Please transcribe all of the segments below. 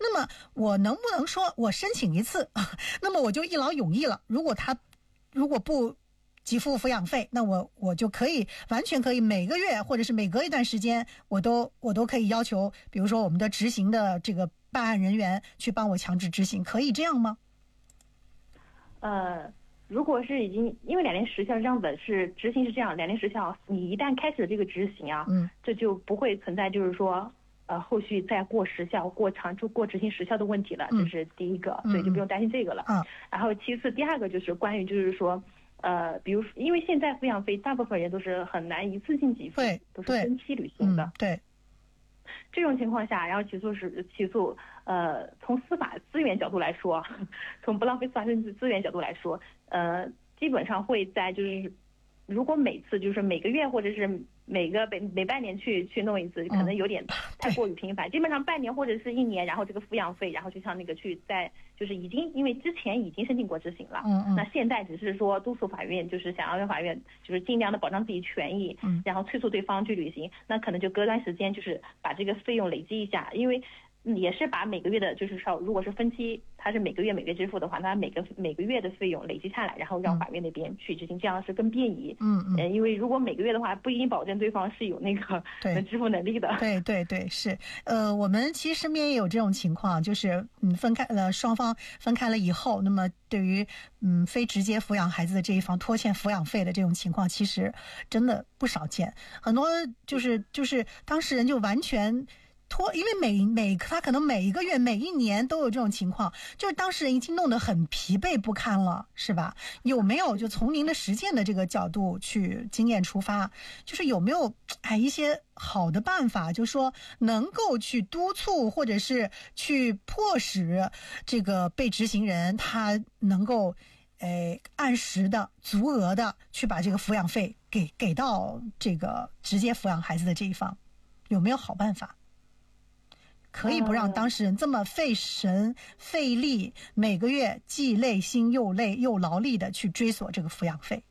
那么我能不能说我申请一次，那么我就一劳永逸了？如果不给付抚养费，那我就可以完全可以每个月或者是每隔一段时间，我都可以要求，比如说我们的执行的这个办案人员去帮我强制执行，可以这样吗？ 如果是已经因为2年时效这样子是执行是这样，2年时效，你一旦开始了这个执行啊，这就不会存在就是说后续再过时效、过执行时效的问题了，这是第一个，所以就不用担心这个了。然后其次第二个就是关于就是说。比如因为现在抚养费大部分人都是很难一次性给付，都是分期履行的。 对， 这种情况下，然后起诉，从司法资源角度来说，从不浪费司法资源角度来说，基本上会在就是如果每次就是每个月或者是每半年去弄一次，可能有点太过于频繁。基本上半年或者是1年，然后这个抚养费，然后就像那个去在就是已经因为之前已经申请过执行了，那现在只是说督促法院就是想要让法院就是尽量的保障自己权益，然后催促对方去履行，那可能就隔段时间就是把这个费用累积一下，因为。也是把每个月的，就是说，如果是分期，它是每个月支付的话，那每个月的费用累积下来，然后让法院那边去执行，这样是更便宜。因为如果每个月的话，不一定保证对方是有那个支付能力的。 对，是。我们其实身边也有这种情况，就是双方分开了以后，那么对于非直接抚养孩子的这一方拖欠抚养费的这种情况，其实真的不少见。很多就是当事人就完全。因为他可能每一个月每一年都有这种情况，就是当事人已经弄得很疲惫不堪了，是吧？有没有就从您的实践的这个角度去经验出发，就是有没有一些好的办法，就是说能够去督促或者是去迫使这个被执行人他能够按时的足额的去把这个抚养费给到这个直接抚养孩子的这一方，有没有好办法？可以不让当事人这么费神费力，每个月既累心又累又劳力的去追索这个抚养费。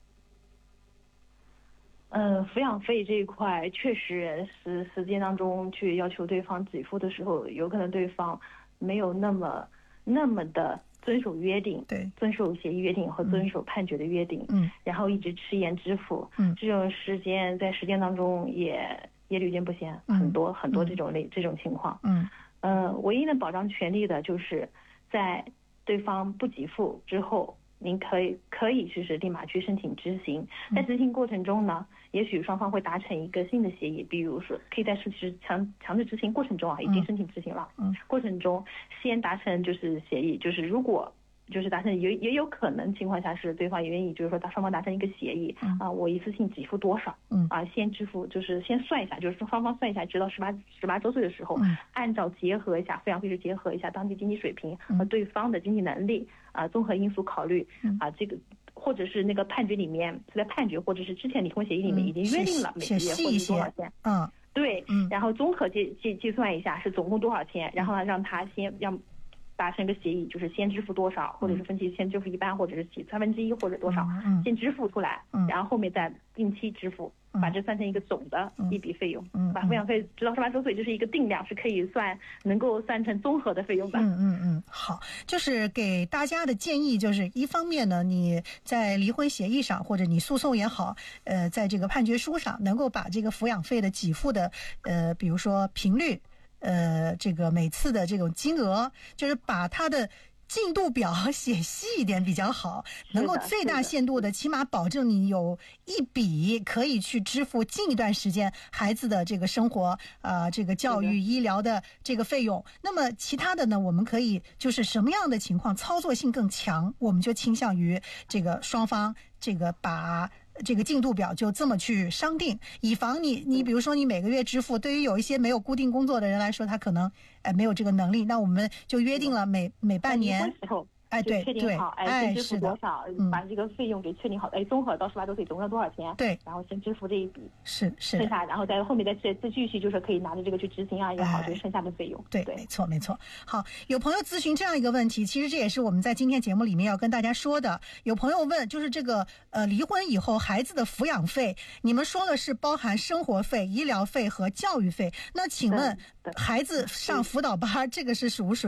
抚养费这一块确实是实践当中去要求对方给付的时候，有可能对方没有那么的遵守约定， 对， 遵守协议约定和遵守判决的约定，然后一直迟延支付，这种在实践当中也屡见不鲜，很多这种情况。唯一能保障权利的就是在对方不给付之后，您可以就是立马去申请执行。在执行过程中呢，也许双方会达成一个新的协议，比如说可以在强制执行过程中已经申请执行了，过程中先达成就是协议，就是如果。就是达成也有可能情况下是对方也愿意，就是说双方达成一个协议我一次性给付多少先支付，就是先算一下，就是双方算一下，直到18周岁的时候，按照结合一下抚养费是结合一下当地经济水平和对方的经济能力综合因素考虑这个或者是那个判决里面在判决或者是之前离婚协议里面已经约定了每个月或者多少钱对，然后综合计算一下是总共多少钱，然后呢让他先达成一个协议，就是先支付多少，或者是分期先支付一半，或者是1/3或者多少，先支付出来，然后后面再定期支付，把这算成一个总的一笔费用，把抚养费直到18周岁就是一个定量，是可以能够算成综合的费用的。 好，就是给大家的建议就是一方面呢，你在离婚协议上或者你诉讼也好，在这个判决书上能够把这个抚养费的给付的比如说频率。这个每次的这种金额，就是把它的进度表写细一点比较好，能够最大限度的起码保证你有一笔可以去支付近一段时间孩子的这个生活这个教育医疗的这个费用。那么其他的呢，我们可以就是什么样的情况操作性更强，我们就倾向于这个双方这个把这个进度表就这么去商定，以防你比如说你每个月支付，对于有一些没有固定工作的人来说，他可能没有这个能力，那我们就约定了每半年对， 确定好，先支付多少，把这个费用给确定好，综合到18周岁总共多少钱， 对， 然后先支付这一笔， 是剩下，然后在后面再继续，就是可以拿着这个去执行也好，就剩下的费用， 对，没错。好，有朋友咨询这样一个问题，其实这也是我们在今天节目里面要跟大家说的。有朋友问，就是这个离婚以后孩子的抚养费，你们说的是包含生活费、医疗费和教育费，那请问孩子上辅导班这个是属